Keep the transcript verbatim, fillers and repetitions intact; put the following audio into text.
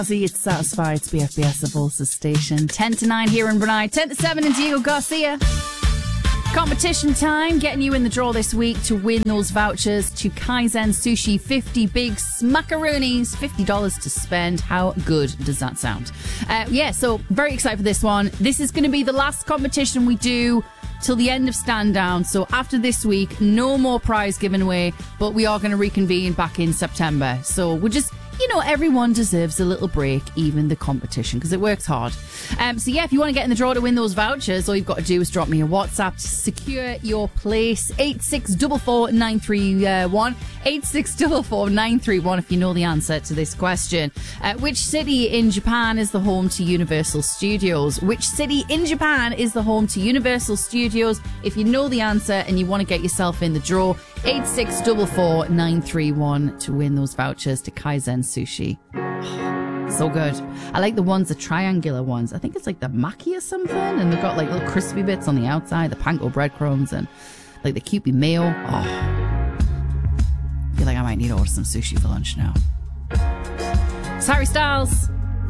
See, it's Satisfied. It's B F B S, the Volsa station. ten to nine here in Brunei. ten to seven in Diego Garcia. Competition time, getting you in the draw this week to win those vouchers to Kaizen Sushi. fifty big smackaroonies, fifty dollars to spend. How good does that sound? Uh, yeah, so very excited for this one. This is going to be the last competition we do till the end of Stand Down. So after this week, no more prize given away, but we are going to reconvene back in September. So we're just... You know, everyone deserves a little break, even the competition, because it works hard. Um, so, yeah, if you want to get in the draw to win those vouchers, all you've got to do is drop me a WhatsApp to secure your place. eight six four four nine three one. eight six four four nine three one if you know the answer to this question. Uh, which city in Japan is the home to Universal Studios? Which city in Japan is the home to Universal Studios? If you know the answer and you want to get yourself in the draw, eight six four four nine three one to win those vouchers to Kaizen Sushi. So good. I like the ones, the triangular ones. I think it's like the maki or something, and they've got like little crispy bits on the outside, the panko breadcrumbs, and like the Kewpie mayo. Oh, I feel like I might need to order some sushi for lunch now. It's Harry Styles.